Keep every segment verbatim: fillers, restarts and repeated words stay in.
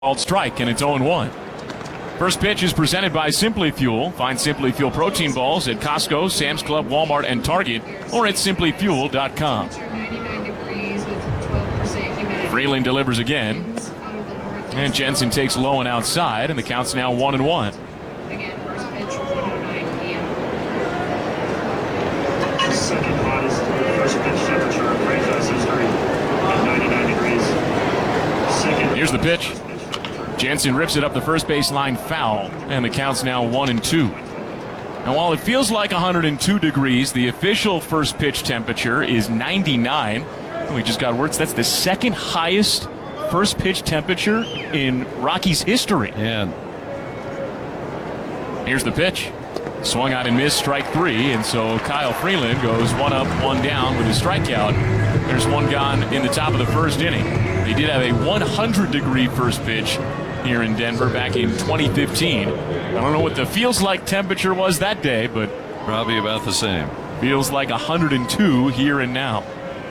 Called strike, and it's oh one. First pitch is presented by Simply Fuel. Find Simply Fuel protein balls at Costco, Sam's Club, Walmart, and Target, or at simply fuel dot com. Freeland delivers again. And Jensen takes low and outside, and the count's now one and one. Second hottest first pitch temperature in franchise history at ninety-nine degrees. Second. Here's the pitch. Jensen rips it up the first baseline foul, and the count's now one and two. Now, while it feels like one hundred two degrees, the official first pitch temperature is ninety-nine. And we just got words. That's the second highest first pitch temperature in Rockies history. And here's the pitch. Swung out and missed, strike three, and so Kyle Freeland goes one up, one down with a strikeout. There's one gone in the top of the first inning. They did have a one hundred degree first pitch here in Denver back in twenty fifteen. I don't know what the feels like temperature was that day, but probably about the same. Feels like one hundred two here and now.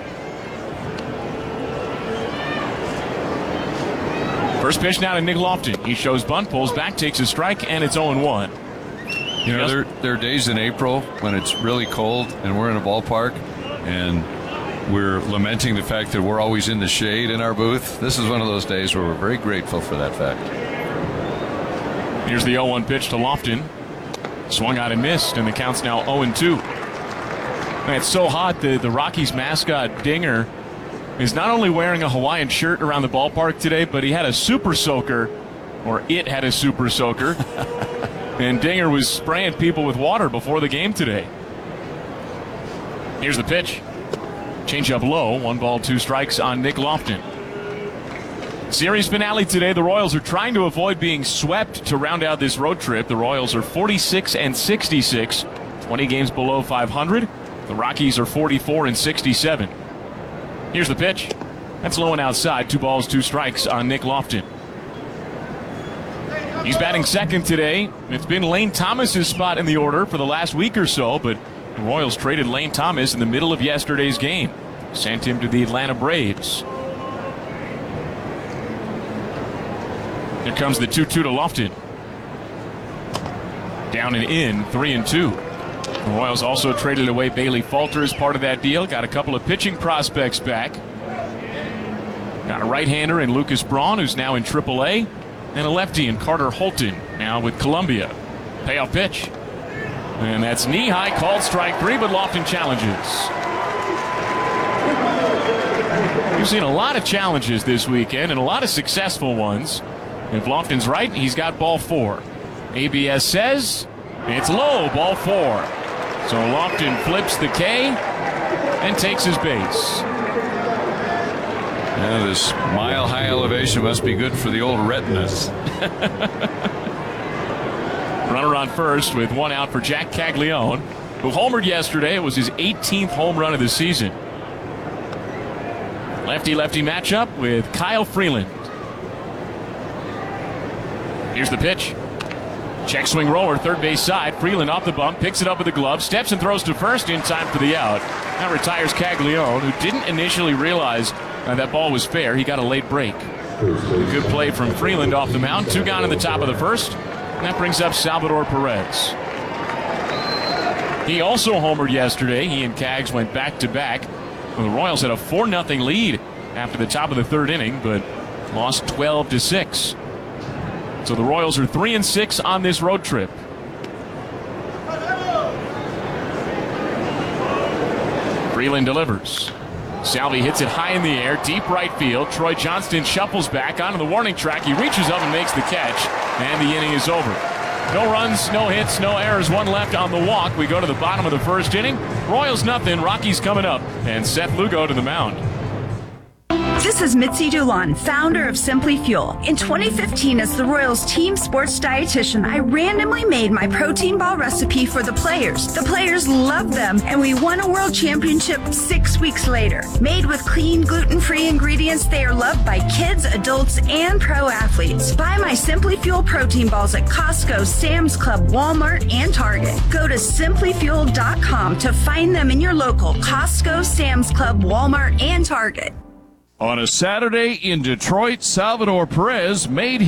First pitch now to Nick Lofton. He shows bunt, pulls back, takes a strike, and it's oh one. You know, there, there are days in April when it's really cold and we're in a ballpark and we're lamenting the fact that we're always in the shade in our booth. This is one of those days where we're very grateful for that fact. Here's the oh one pitch to Lofton. Swung out and missed, and the count's now oh two. And it's so hot, the, the Rockies mascot Dinger is not only wearing a Hawaiian shirt around the ballpark today, but he had a super soaker, or it had a super soaker. And Dinger was spraying people with water before the game today. Here's the pitch. Change up low. One ball, two strikes on Nick Lofton. Series finale today. The Royals are trying to avoid being swept to round out this road trip. The Royals are forty-six and sixty-six, twenty games below five hundred. The Rockies are forty-four and sixty-seven. Here's the pitch. That's low and outside. Two balls, two strikes on Nick Lofton. He's batting second today. It's been Lane Thomas's spot in the order for the last week or so, but the Royals traded Lane Thomas in the middle of yesterday's game. Sent him to the Atlanta Braves. Here comes the two two to Lofton. Down and in, three and two. The Royals also traded away Bailey Falter as part of that deal. Got a couple of pitching prospects back. Got a right-hander in Lucas Braun, who's now in triple A. And a lefty in Carter Holton, now with Columbia. Payoff pitch. And that's knee-high, called strike three, but Lofton challenges. We've seen a lot of challenges this weekend and a lot of successful ones. If Lofton's right, he's got ball four. A B S says it's low, ball four. So Lofton flips the K and takes his base. Yeah, this mile-high elevation must be good for the old retinas. Runner on first with one out for Jack Caglione, who homered yesterday. It was his eighteenth home run of the season. Lefty-lefty matchup with Kyle Freeland. Here's the pitch. Check swing roller, third base side. Freeland off the bump, picks it up with the glove, steps and throws to first in time for the out. Now retires Caglione, who didn't initially realize uh, that ball was fair. He got a late break. A good play from Freeland off the mound. Two gone in the top of the first. And that brings up Salvador Perez. He also homered yesterday. He and Cags went back-to-back. Well, the Royals had a four nothing lead after the top of the third inning, but lost twelve to six. So the Royals are three and six on this road trip. Freeland delivers. Salvi hits it high in the air, deep right field. Troy Johnston shuffles back onto the warning track. He reaches up and makes the catch, and the inning is over. No runs, no hits, no errors, one left on the walk. We go to the bottom of the first inning. Royals nothing, Rockies coming up, and Seth Lugo to the mound. This is Mitzi Dulon, founder of Simply Fuel. In twenty fifteen, as the Royals team sports dietitian, I randomly made my protein ball recipe for the players. The players loved them, and we won a world championship six weeks later. Made with clean, gluten-free ingredients, they are loved by kids, adults, and pro athletes. Buy my Simply Fuel protein balls at Costco, Sam's Club, Walmart, and Target. Go to simply fuel dot com to find them in your local Costco, Sam's Club, Walmart, and Target. On a Saturday in Detroit, Salvador Perez made